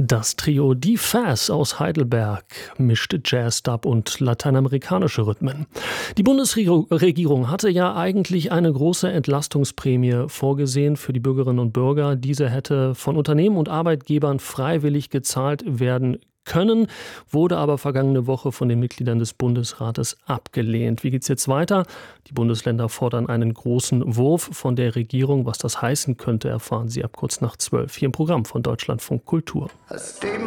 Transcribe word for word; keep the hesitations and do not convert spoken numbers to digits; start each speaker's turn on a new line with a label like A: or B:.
A: Das Trio Die Faz aus Heidelberg mischt Jazz, Dub und lateinamerikanische Rhythmen. Die Bundesregierung hatte ja eigentlich eine große Entlastungsprämie vorgesehen für die Bürgerinnen und Bürger. Diese hätte von Unternehmen und Arbeitgebern freiwillig gezahlt werden können, wurde aber vergangene Woche von den Mitgliedern des Bundesrates abgelehnt. Wie geht's jetzt weiter? Die Bundesländer fordern einen großen Wurf von der Regierung. Was das heißen könnte, erfahren Sie ab kurz nach zwölf hier im Programm von Deutschlandfunk Kultur.